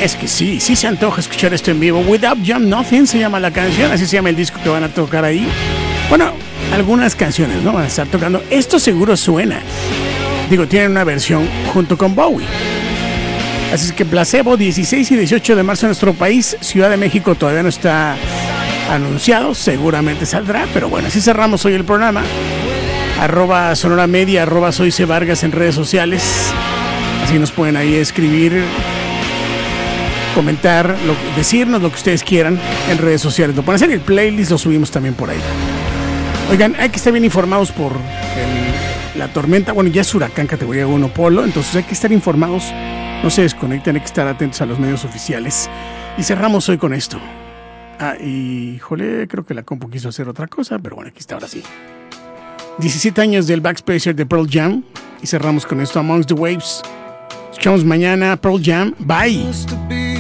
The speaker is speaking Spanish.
Es que sí se antoja escuchar esto en vivo. Without Jam Nothing se llama la canción, así se llama el disco que van a tocar ahí. Bueno, algunas canciones, ¿no? Van a estar tocando. Esto seguro suena. Digo, tienen una versión junto con Bowie. Así es que Placebo, 16 y 18 de marzo en nuestro país. Ciudad de México todavía no está anunciado, seguramente saldrá, pero bueno, así cerramos hoy el programa. @SonoraMedia, @SoyCvargas en redes sociales. Así nos pueden ahí escribir, comentar, decirnos lo que ustedes quieran en redes sociales. Lo pueden hacer en el playlist, lo subimos también por ahí. Oigan, hay que estar bien informados por la tormenta. Bueno, ya es huracán categoría 1 Polo, entonces hay que estar informados. No se desconecten, hay que estar atentos a los medios oficiales. Y cerramos hoy con esto. Y jole, creo que la compu quiso hacer otra cosa, pero bueno, aquí está ahora sí. 17 años del Backspacer de Pearl Jam. Y cerramos con esto, Amongst the Waves. Escuchamos mañana, Pearl Jam. Bye.